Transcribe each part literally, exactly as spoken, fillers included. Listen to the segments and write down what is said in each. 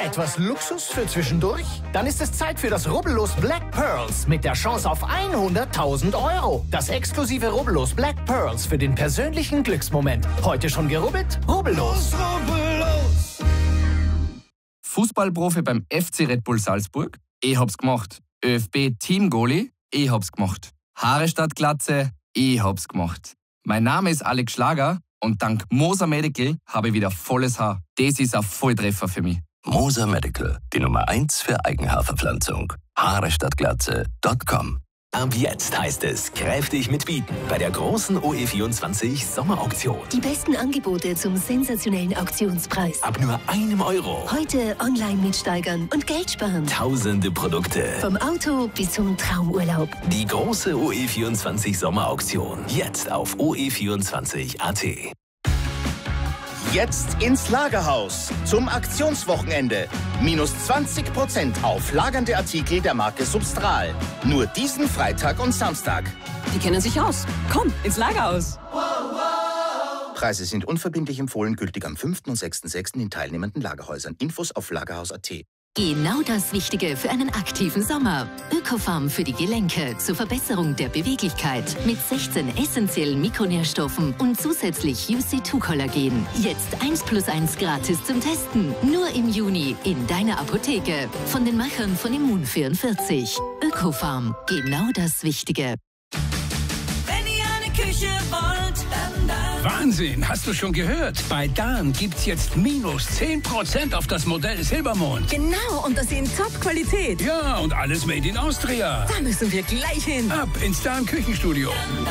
Etwas Luxus für zwischendurch? Dann ist es Zeit für das Rubbellos Black Pearls mit der Chance auf hunderttausend Euro. Das exklusive Rubbellos Black Pearls für den persönlichen Glücksmoment. Heute schon gerubbelt? Rubbellos. Rubbellos. Fußballprofi beim F C Red Bull Salzburg? Ich hab's gemacht. ÖFB-Team-Goalie? Ich hab's gemacht. Haare statt Glatze? Ich hab's gemacht. Mein Name ist Alex Schlager und dank Moser Medical habe ich wieder volles Haar. Das ist ein Volltreffer für mich. Moser Medical, die Nummer eins für Eigenhaarverpflanzung. Haare statt Glatze Punkt com. Ab jetzt heißt es kräftig mitbieten bei der großen O E vierundzwanzig Sommerauktion. Die besten Angebote zum sensationellen Auktionspreis. Ab nur einem Euro. Heute online mitsteigern und Geld sparen. Tausende Produkte. Vom Auto bis zum Traumurlaub. Die große O E vierundzwanzig Sommerauktion. Jetzt auf O E vierundzwanzig Punkt A T. Jetzt ins Lagerhaus zum Aktionswochenende. Minus zwanzig Prozent auf lagernde Artikel der Marke Substral. Nur diesen Freitag und Samstag. Die kennen sich aus. Komm, ins Lagerhaus. Preise sind unverbindlich empfohlen, gültig am fünften und sechsten sechsten in teilnehmenden Lagerhäusern. Infos auf lagerhaus Punkt A T. Genau das Wichtige für einen aktiven Sommer. Ökofarm für die Gelenke zur Verbesserung der Beweglichkeit mit sechzehn essentiellen Mikronährstoffen und zusätzlich U C zwei Kollagen. Jetzt eins plus eins gratis zum Testen. Nur im Juni in deiner Apotheke. Von den Machern von Immun vierundvierzig. Ökofarm. Genau das Wichtige. Wenn ihr eine Küche wollt, dann da. Wahnsinn, hast du schon gehört? Bei Dahn gibt's jetzt minus zehn Prozent auf das Modell Silbermond. Genau, und das in Top-Qualität. Ja, und alles made in Austria. Da müssen wir gleich hin. Ab ins Dahn Küchenstudio.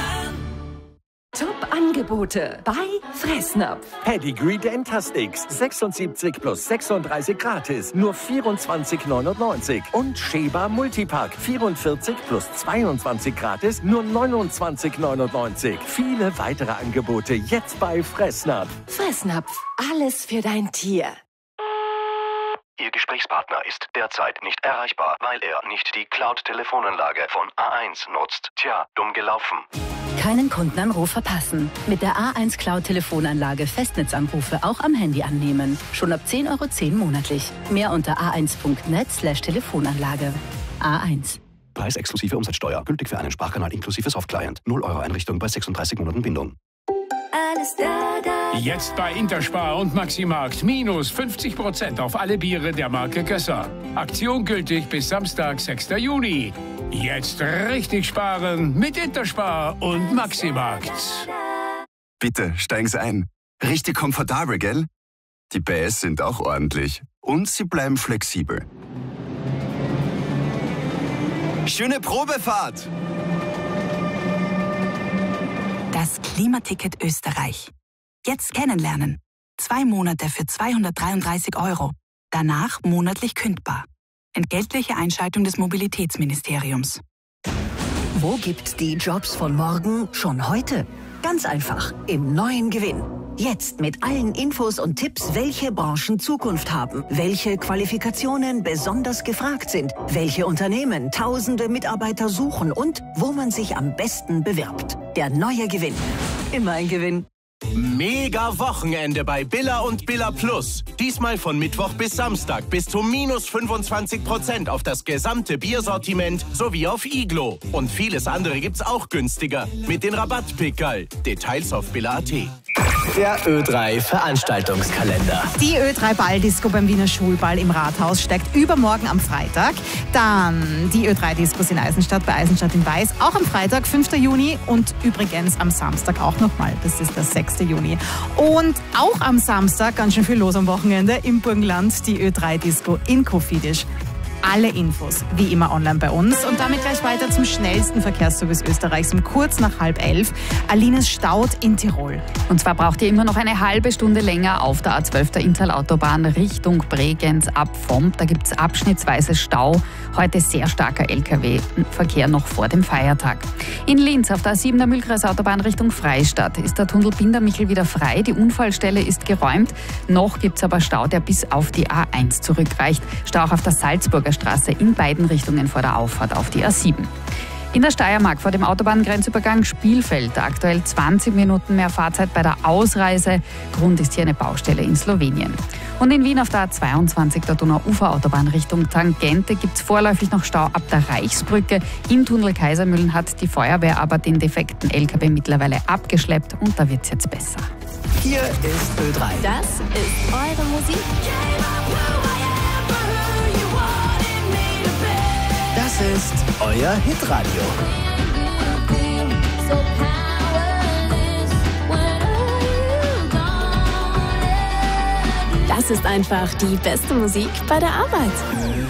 Top-Angebote bei Fressnapf. Pedigree Dentasticks sechsundsiebzig plus sechsunddreißig gratis, nur vierundzwanzig neunundneunzig. Und Sheba Multipack vierundvierzig plus zweiundzwanzig gratis, nur neunundzwanzig neunundneunzig. Viele weitere Angebote jetzt bei Fressnapf. Fressnapf, alles für dein Tier. Ihr Gesprächspartner ist derzeit nicht erreichbar, weil er nicht die Cloud-Telefonanlage von A eins nutzt. Tja, dumm gelaufen. Keinen Kundenanruf verpassen. Mit der A eins Cloud-Telefonanlage Festnetzanrufe auch am Handy annehmen. Schon ab zehn Euro zehn monatlich. Mehr unter a eins punkt net slash Telefonanlage. A eins. Preis exklusive Umsatzsteuer. Gültig für einen Sprachkanal inklusive Softclient. null Euro Einrichtung bei sechsunddreißig Monaten Bindung. Alles da, da. Jetzt bei Interspar und Maximarkt minus fünfzig Prozent auf alle Biere der Marke Gösser. Aktion gültig bis Samstag, sechster Juni. Jetzt richtig sparen mit Interspar und Maximarkt. Bitte steigen Sie ein. Richtig komfortabel, gell? Die P S sind auch ordentlich. Und sie bleiben flexibel. Schöne Probefahrt! Das Klimaticket Österreich. Jetzt kennenlernen. Zwei Monate für zweihundertdreiunddreißig Euro. Danach monatlich kündbar. Entgeltliche Einschaltung des Mobilitätsministeriums. Wo gibt's die Jobs von morgen schon heute? Ganz einfach, im neuen Gewinn. Jetzt mit allen Infos und Tipps, welche Branchen Zukunft haben, welche Qualifikationen besonders gefragt sind, welche Unternehmen tausende Mitarbeiter suchen und wo man sich am besten bewirbt. Der neue Gewinn. Immer ein Gewinn. Mega Wochenende bei Billa und Billa Plus. Diesmal von Mittwoch bis Samstag bis zu minus fünfundzwanzig Prozent auf das gesamte Biersortiment sowie auf Iglo. Und vieles andere gibt's auch günstiger mit den Rabattpickerl. Details auf Billa Punkt A T. Der Ö drei Veranstaltungskalender. Die Ö drei Balldisco beim Wiener Schulball im Rathaus steigt übermorgen am Freitag. Dann die Ö drei Discos in Eisenstadt bei Eisenstadt in Weiß, auch am Freitag, fünfter Juni und übrigens am Samstag auch nochmal, das ist der sechster Juni. Und auch am Samstag, ganz schön viel los am Wochenende, im Burgenland die Ö drei Disco in Kofidis. Alle Infos wie immer online bei uns. Und damit gleich weiter zum schnellsten Verkehrsservice Österreichs um kurz nach halb elf. Alines Staut in Tirol. Und zwar braucht ihr immer noch eine halbe Stunde länger auf der A zwölf der Inntal-Autobahn Richtung Bregenz ab Vomp. Da gibt es abschnittsweise Stau. Heute sehr starker L K W-Verkehr noch vor dem Feiertag. In Linz auf der A sieben der Mühlkreisautobahn Richtung Freistadt ist der Tunnel Bindermichel wieder frei. Die Unfallstelle ist geräumt. Noch gibt es aber Stau, der bis auf die A eins zurückreicht. Stau auch auf der Salzburger Straße in beiden Richtungen vor der Auffahrt auf die A sieben. In der Steiermark vor dem Autobahngrenzübergang Spielfeld aktuell zwanzig Minuten mehr Fahrzeit bei der Ausreise. Grund ist hier eine Baustelle in Slowenien. Und in Wien auf der A zweiundzwanzig, der Donau-Ufer-Autobahn Richtung Tangente, gibt es vorläufig noch Stau ab der Reichsbrücke. Im Tunnel Kaisermühlen hat die Feuerwehr aber den defekten L K W mittlerweile abgeschleppt und da wird es jetzt besser. Hier ist Ö drei. Das ist eure Musik. Das ist euer Hitradio. Das ist einfach die beste Musik bei der Arbeit.